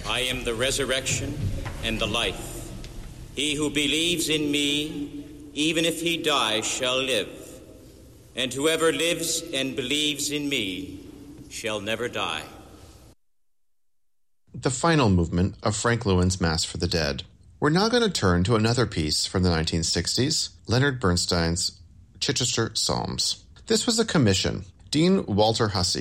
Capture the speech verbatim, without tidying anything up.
I am the resurrection and the life. He who believes in me, even if he die, shall live. And whoever lives and believes in me shall never die. The final movement of Frank Lewin's Mass for the Dead. We're now going to turn to another piece from the nineteen sixties, Leonard Bernstein's Chichester Psalms. This was a commission. Dean Walter Hussey